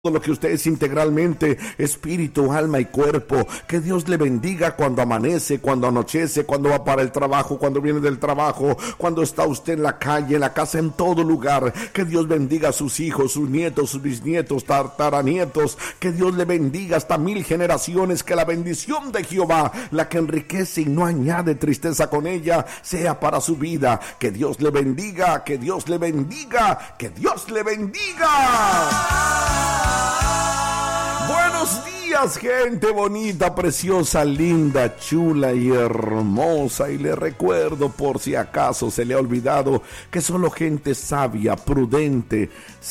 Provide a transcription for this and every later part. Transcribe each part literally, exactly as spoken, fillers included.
todo lo que usted es integralmente, espíritu, alma y cuerpo. Que Dios le bendiga cuando amanece, cuando anochece, cuando va para el trabajo, cuando viene del trabajo, cuando está usted en la calle, en la casa, en todo lugar. Que Dios bendiga a sus hijos, sus nietos, sus bisnietos, tataranietos. Que Dios le bendiga hasta mil generaciones. Que la bendición de Jehová, la que enriquece y no añade tristeza con ella, sea para su vida. Que Dios le bendiga, que Dios le bendiga, que Dios le bendiga. Buenos días, gente bonita, preciosa, linda, chula y hermosa. Y le recuerdo, por si acaso se le ha olvidado, que solo gente sabia, prudente,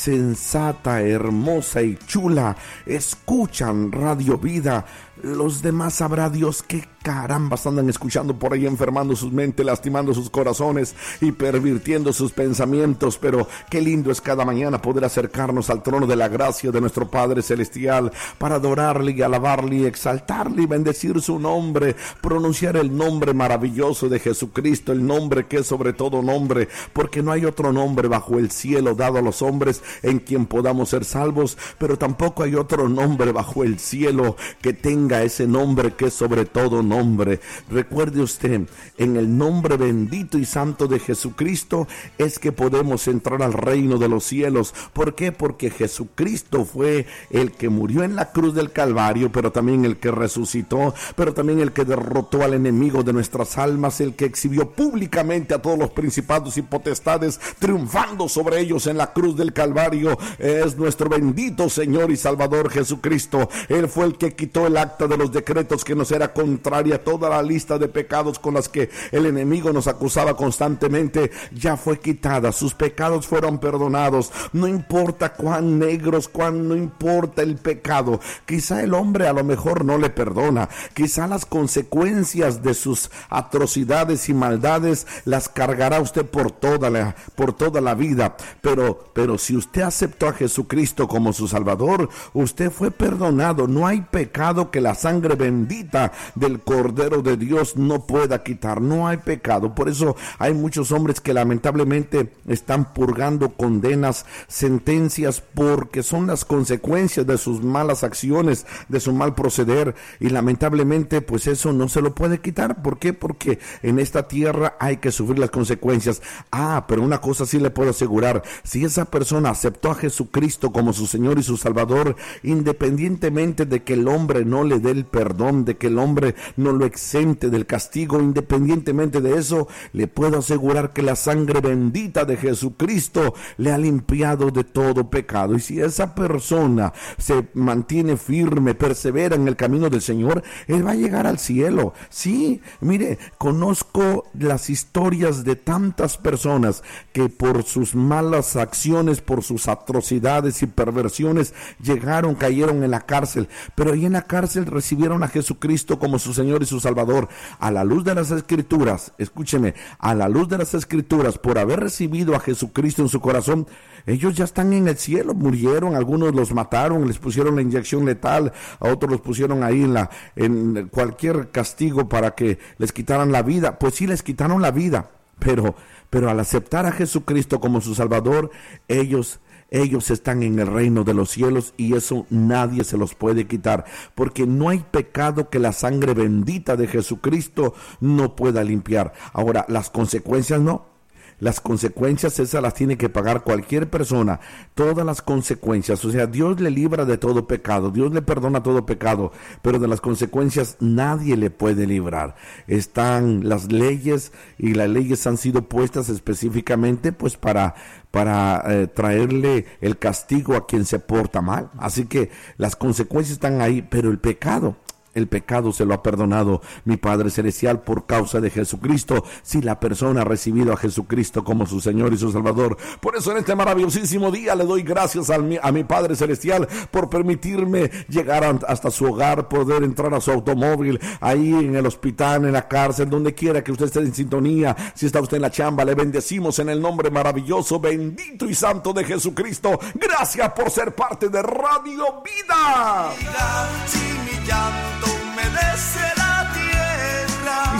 sensata, hermosa y chula escuchan Radio Vida. Los demás sabrá Dios qué carambas andan escuchando por ahí, enfermando sus mentes, lastimando sus corazones y pervirtiendo sus pensamientos. Pero qué lindo es cada mañana poder acercarnos al trono de la gracia de nuestro Padre Celestial para adorarle y alabarle y exaltarle y bendecir su nombre, pronunciar el nombre maravilloso de Jesucristo, el nombre que es sobre todo nombre, porque no hay otro nombre bajo el cielo dado a los hombres en quien podamos ser salvos, pero tampoco hay otro nombre bajo el cielo que tenga ese nombre que es sobre todo nombre. Recuerde usted, en el nombre bendito y santo de Jesucristo es que podemos entrar al reino de los cielos. ¿Por qué? Porque Jesucristo fue el que murió en la cruz del Calvario, pero también el que resucitó, pero también el que derrotó al enemigo de nuestras almas, el que exhibió públicamente a todos los principados y potestades, triunfando sobre ellos en la cruz del Calvario. Es nuestro bendito Señor y Salvador Jesucristo. Él fue el que quitó el acta de los decretos que nos era contraria a toda la lista de pecados con las que el enemigo nos acusaba constantemente. Ya fue quitada, sus pecados fueron perdonados. No importa cuán negros, cuán no importa el pecado. Quizá el hombre a lo mejor no le perdona, quizá las consecuencias de sus atrocidades y maldades las cargará usted por toda la, por toda la vida, pero, pero si usted aceptó a Jesucristo como su Salvador, usted fue perdonado. No hay pecado que la sangre bendita del Cordero de Dios no pueda quitar. No hay pecado. Por eso hay muchos hombres que lamentablemente están purgando condenas, sentencias, porque son las consecuencias de sus malas acciones, de su mal proceder, y lamentablemente pues eso no se lo puede quitar. ¿Por qué? Porque en esta tierra hay que sufrir las consecuencias. Ah, pero una cosa sí le puedo asegurar: si esa persona aceptó a Jesucristo como su Señor y su Salvador, independientemente de que el hombre no le dé el perdón, de que el hombre no lo exente del castigo, independientemente de eso, le puedo asegurar que la sangre bendita de Jesucristo le ha limpiado de todo pecado. Y si esa persona se mantiene firme, persevera en el camino del Señor, él va a llegar al cielo. Sí, mire, conozco las historias de tantas personas que por sus malas acciones, por sus atrocidades y perversiones, llegaron, cayeron en la cárcel, pero ahí en la cárcel recibieron a Jesucristo como su Señor y su Salvador. A la luz de las Escrituras, escúcheme, a la luz de las Escrituras, por haber recibido a Jesucristo en su corazón, ellos ya están en el cielo. Murieron, algunos los mataron, les pusieron la inyección letal, a otros los pusieron ahí en, la, en cualquier castigo para que les quitaran la vida. Pues sí, les quitaron la vida, pero, pero al aceptar a Jesucristo como su Salvador, ellos Ellos están en el reino de los cielos, y eso nadie se los puede quitar, porque no hay pecado que la sangre bendita de Jesucristo no pueda limpiar. Ahora, las consecuencias no. Las consecuencias esas las tiene que pagar cualquier persona, todas las consecuencias. O sea, Dios le libra de todo pecado, Dios le perdona todo pecado, pero de las consecuencias nadie le puede librar. Están las leyes, y las leyes han sido puestas específicamente pues para, para eh, traerle el castigo a quien se porta mal. Así que las consecuencias están ahí, pero el pecado... El pecado se lo ha perdonado mi Padre Celestial por causa de Jesucristo, si la persona ha recibido a Jesucristo como su Señor y su Salvador. Por eso en este maravillosísimo día le doy gracias a mi, a mi Padre Celestial por permitirme llegar a, hasta su hogar, poder entrar a su automóvil, ahí en el hospital, en la cárcel, donde quiera que usted esté en sintonía. Si está usted en la chamba, le bendecimos en el nombre maravilloso, bendito y santo de Jesucristo. Gracias por ser parte de Radio Vida. Mira, si mi llanto humedece la tierra,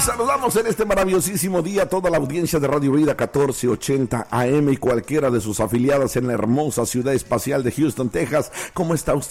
saludamos en este maravillosísimo día a toda la audiencia de Radio Vida catorce ochenta A M y cualquiera de sus afiliadas en la hermosa ciudad espacial de Houston, Texas. ¿Cómo está usted?